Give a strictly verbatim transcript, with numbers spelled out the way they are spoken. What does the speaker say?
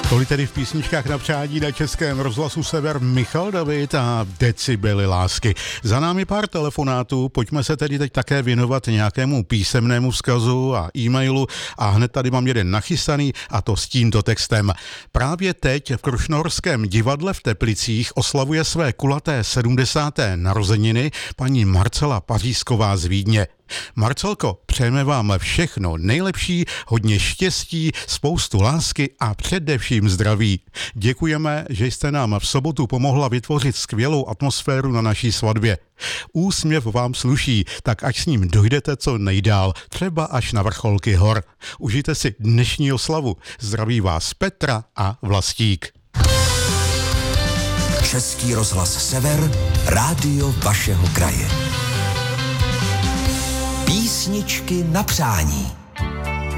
Tolik tedy v písničkách na přání na Českém rozhlasu Sever Michal David a Decibely lásky. Za námi pár telefonátů, pojďme se tedy teď také věnovat nějakému písemnému vzkazu a e-mailu a hned tady mám jeden nachystaný a to s tímto textem. Právě teď v Krušnohorském divadle v Teplicích oslavuje své kulaté sedmdesáté narozeniny paní Marcela Pařízková z Vídně. Marcelko, přejeme vám všechno nejlepší, hodně štěstí, spoustu lásky a především zdraví. Děkujeme, že jste nám v sobotu pomohla vytvořit skvělou atmosféru na naší svatbě. Úsměv vám sluší, tak ať s ním dojdete co nejdál, třeba až na vrcholky hor. Užijte si dnešní oslavu. Zdraví vás Petra a Vlastík. Český rozhlas Sever, rádio vašeho kraje. Písničky na přání.